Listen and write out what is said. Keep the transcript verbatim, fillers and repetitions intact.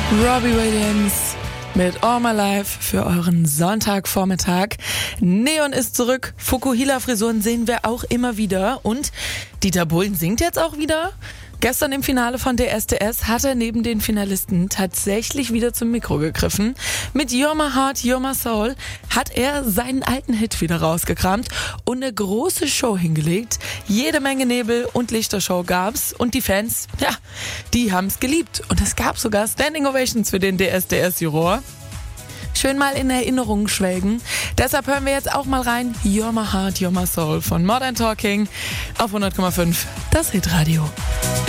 Robbie Williams mit All My Life für euren Sonntagvormittag. Neon ist zurück, Fukuhila-Frisuren sehen wir auch immer wieder und Dieter Bohlen singt jetzt auch wieder. Gestern im Finale von D S D S hat er neben den Finalisten tatsächlich wieder zum Mikro gegriffen. Mit You're My Heart, You're My Soul hat er seinen alten Hit wieder rausgekramt und eine große Show hingelegt. Jede Menge Nebel und Lichtershow gab's und die Fans, ja, die haben's geliebt. Und es gab sogar Standing Ovations für den D S D S-Juror. Schön mal in Erinnerungen schwelgen. Deshalb hören wir jetzt auch mal rein. You're My Heart, You're My Soul von Modern Talking auf hundert Komma fünf, das Hitradio.